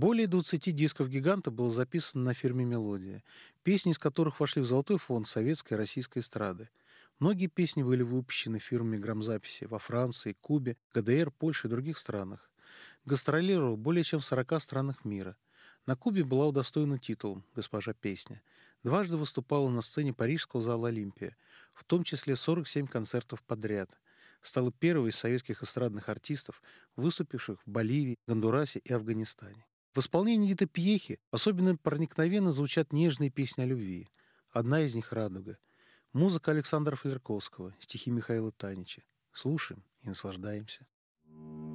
Более 20 дисков «Гиганта» было записано на фирме «Мелодия», песни из которых вошли в золотой фонд советской и российской эстрады. Многие песни были выпущены фирмами грамзаписи во Франции, Кубе, ГДР, Польше и других странах. Гастролировал более чем в 40 странах мира. На Кубе была удостоена титулом «Госпожа песня». Дважды выступала на сцене парижского зала «Олимпия», в том числе 47 концертов подряд. Стала первой из советских эстрадных артистов, выступивших в Боливии, Гондурасе и Афганистане. В исполнении Эдиты Пьехи особенно проникновенно звучат нежные песни о любви. Одна из них «Радуга». Музыка Александра Флерковского, стихи Михаила Танича. Слушаем и наслаждаемся.